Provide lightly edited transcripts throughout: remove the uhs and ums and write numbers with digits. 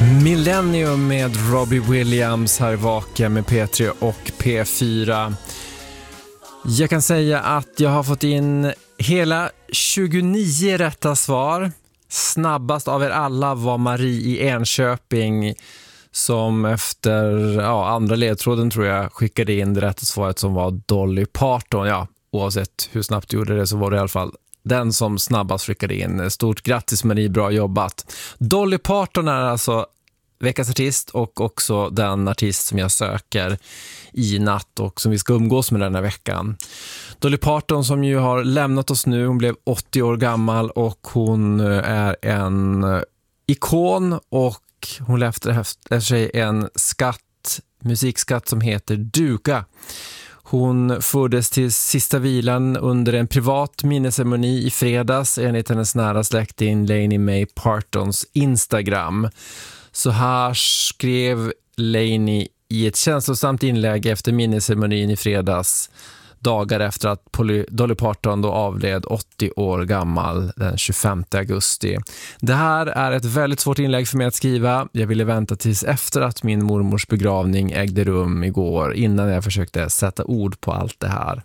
Millennium med Robbie Williams här i Vaken med P3 och P4. Jag kan säga att jag har fått in hela 29 rätta svar. Snabbast av er alla var Marie i Enköping som efter andra ledtråden tror jag skickade in det rätta svaret som var Dolly Parton. Ja, oavsett hur snabbt du gjorde det så var det i alla fall den som snabbast skickade in. Stort grattis Marie, bra jobbat. Dolly Parton är alltså veckans artist och också den artist som jag söker i natt och som vi ska umgås med den här veckan. Dolly Parton som ju har lämnat oss nu, hon blev 80 år gammal och hon är en ikon och hon lämnade efter sig en musikskatt som heter duga. Hon fördes till sista vilan under en privat minnesceremoni i fredags enligt hennes nära släkting Lainey May Partons Instagram. Så här skrev Lainey i ett känslosamt inlägg efter minnesceremonin i fredags, dagar efter att Dolly Parton då avled 80 år gammal den 25 augusti. Det här är ett väldigt svårt inlägg för mig att skriva. Jag ville vänta tills efter att min mormors begravning ägde rum igår innan jag försökte sätta ord på allt det här.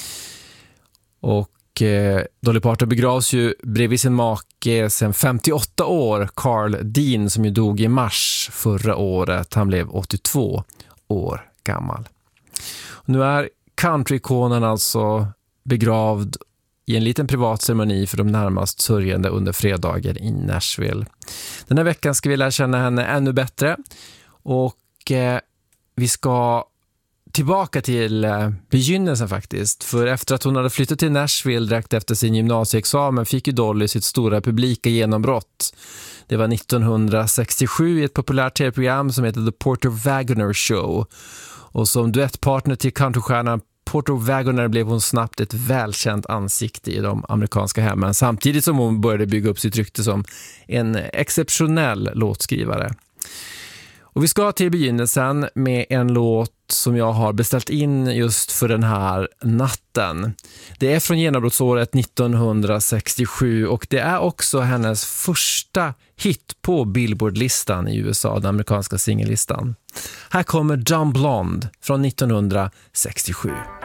Och Dolly Parton begravs ju bredvid sin make sedan 58 år, Carl Dean, som ju dog i mars förra året. Han blev 82 år gammal. Och nu är countryikonen alltså begravd i en liten privat ceremoni för de närmast sörjande under fredagen i Nashville. Den här veckan ska vi lära känna henne ännu bättre och vi ska tillbaka till begynnelsen faktiskt. För efter att hon hade flyttat till Nashville direkt efter sin gymnasieexamen fick ju Dolly sitt stora publika genombrott. Det var 1967 i ett populärt tv-program som heter The Porter Wagoner Show. Och som duettpartner till countrystjärnan Porter Wagoner blev hon snabbt ett välkänt ansikte i de amerikanska hemmen. Samtidigt som hon började bygga upp sitt rykte som en exceptionell låtskrivare. Och vi ska till begynnelsen med en låt som jag har beställt in just för den här natten. Det är från genombrottsåret 1967 och det är också hennes första hit på Billboard-listan i USA, den amerikanska singellistan. Här kommer Dumb Blonde från 1967.